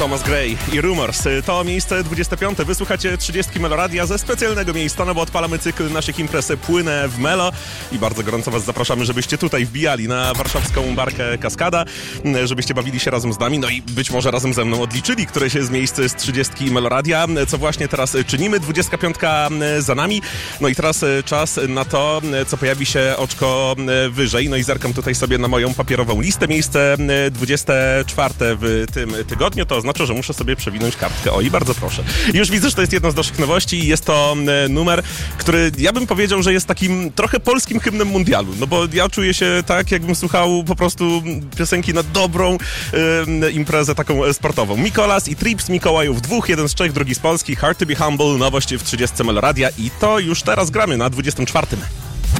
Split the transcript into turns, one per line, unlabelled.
Thomas Gray i Rumors. To miejsce 25. Wysłuchacie 30 Meloradia ze specjalnego miejsca, no bo odpalamy cykl naszych imprez Płynę w Melo i bardzo gorąco was zapraszamy, żebyście tutaj wbijali na warszawską barkę Kaskada, żebyście bawili się razem z nami, no i być może razem ze mną odliczyli któreś z miejsc z 30 Meloradia, co właśnie teraz czynimy. 25 za nami, no i teraz czas na to, co pojawi się oczko wyżej, no i zerkam tutaj sobie na moją papierową listę. Miejsce 24 w tym tygodniu, to oznacza, że muszę sobie przewinąć kartkę. O, i bardzo proszę. Już widzę, że to jest jedna z naszych nowości i jest to numer, który ja bym powiedział, że jest takim trochę polskim hymnem mundialu, no bo ja czuję się tak, jakbym słuchał po prostu piosenki na dobrą imprezę taką sportową. Mikolas i Trips Mikołajów, dwóch, jeden z Czech, drugi z Polski. Hard to be Humble, nowość w 30 Meloradia i to już teraz gramy na 24.